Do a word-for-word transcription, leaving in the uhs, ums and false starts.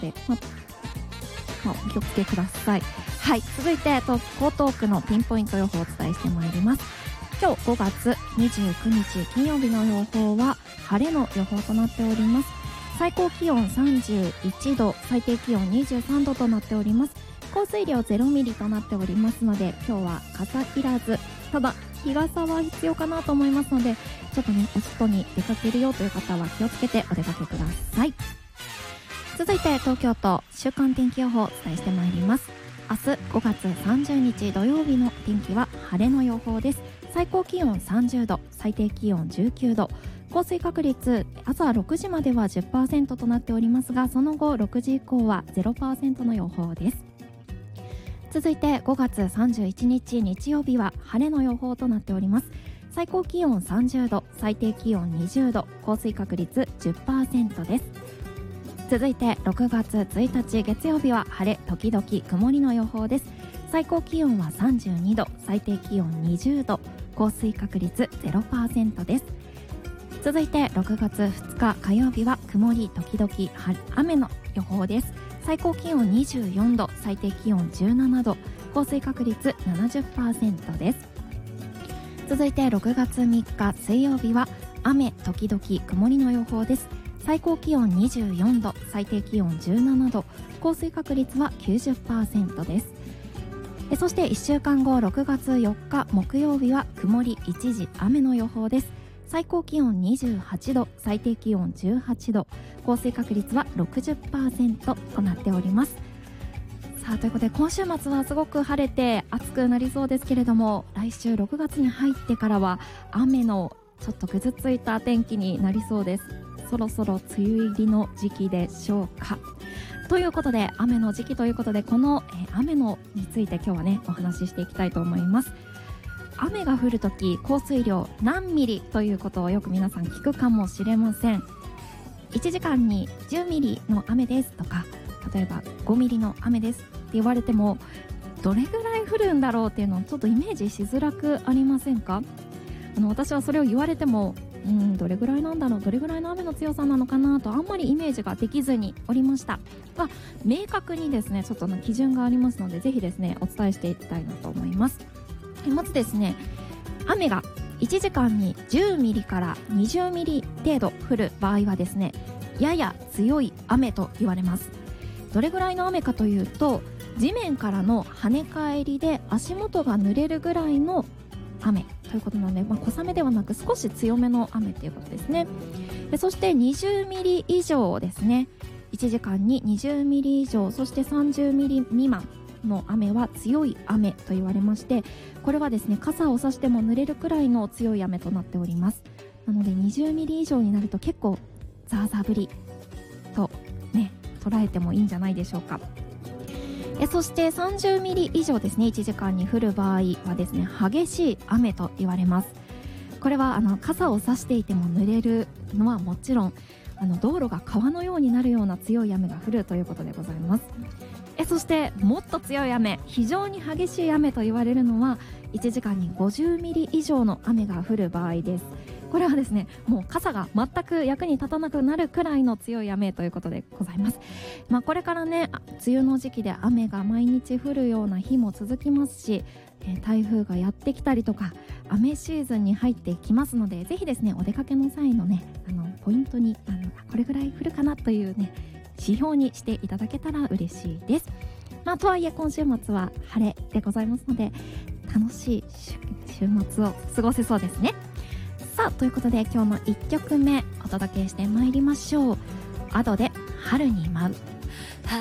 で、ままあ、お気をつけください。はい、続いて東江東区のピンポイント予報をお伝えしてまいります。今日ごがつにじゅうくにち金曜日の予報は晴れの予報となっております。最高気温さんじゅういちど、最低気温にじゅうさんどとなっております。降水量ゼロミリとなっておりますので、今日は傘いらず、ただ日傘は必要かなと思いますので、ちょっとねお外に出かけるよという方は気をつけてお出かけください。続いて東京都週間天気予報をお伝えしてまいります。明日ごがつさんじゅうにち土曜日の天気は晴れの予報です。最高気温さんじゅうど、最低気温じゅうきゅうど、降水確率朝ろくじまでは じゅっパーセント となっておりますが、その後ろくじ以降は ゼロパーセント の予報です。続いてごがつさんじゅういちにち日曜日は晴れの予報となっております。最高気温さんじゅうど、最低気温にじゅうど、降水確率 じゅっパーセント です。続いてろくがつついたち月曜日は晴れ時々曇りの予報です。最高気温はさんじゅうにど、最低気温にじゅうど、降水確率 ゼロパーセント です。続いてろくがつふつか火曜日は曇り時々雨の予報です。最高気温にじゅうよんど、最低気温じゅうななど、降水確率 ななじゅっパーセント です。続いてろくがつみっか水曜日は雨時々曇りの予報です。最高気温にじゅうよんど、最低気温じゅうななど、降水確率は きゅうじゅっパーセント です。えそしていっしゅうかんごろくがつよっか木曜日は曇り一時雨の予報です。最高気温にじゅうはちど、最低気温じゅうはちど、降水確率は ろくじゅっパーセント となっております。さあということで今週末はすごく晴れて暑くなりそうですけれども、来週ろくがつに入ってからは雨のちょっとぐずついた天気になりそうです。そろそろ梅雨入りの時期でしょうか。ということで雨の時期ということで、この、えー、雨のについて今日はねお話ししていきたいと思います。雨が降るとき降水量何ミリということをよく皆さん聞くかもしれません。いちじかんにじゅうミリの雨ですとか、例えばごミリの雨ですって言われても、どれぐらい降るんだろうっていうのをちょっとイメージしづらくありませんか？あの私はそれを言われても、うん、どれぐらいなんだろう、どれぐらいの雨の強さなのかなとあんまりイメージができずにおりましたが、明確にですねちょっとの基準がありますので、ぜひですねお伝えしていきたいなと思います。まずですね、雨がいちじかんにじゅうミリからにじゅうミリ程度降る場合はですね、やや強い雨と言われます。どれぐらいの雨かというと、地面からの跳ね返りで足元が濡れるぐらいの雨ということなので、まあ、小雨ではなく少し強めの雨ということですね。でそしてにじゅうミリ以上ですね、いちじかんににじゅうミリ以上、そしてさんじゅうミリ未満の雨は強い雨と言われまして、これはですね傘を差しても濡れるくらいの強い雨となっております。なのでにじゅうミリ以上になると結構ザーザー降りとね捉えてもいいんじゃないでしょうか。えそしてさんじゅうミリ以上ですね、いちじかんに降る場合はですね激しい雨と言われます。これはあの傘を差していても濡れるのはもちろん、あの道路が川のようになるような強い雨が降るということでございます。えそしてもっと強い雨、非常に激しい雨と言われるのはいちじかんにごじゅうミリ以上の雨が降る場合です。これはですねもう傘が全く役に立たなくなるくらいの強い雨ということでございます。まあ、これからね梅雨の時期で雨が毎日降るような日も続きますし、えー、台風がやってきたりとか雨シーズンに入ってきますので、ぜひですねお出かけの際のねあのポイントにあのこれぐらい降るかなというね指標にしていただけたら嬉しいです。まあ、とはいえ今週末は晴れでございますので、楽しい週末を過ごせそうですね。さあということで今日のいっきょくめお届けしてまいりましょう。アドで春に舞う。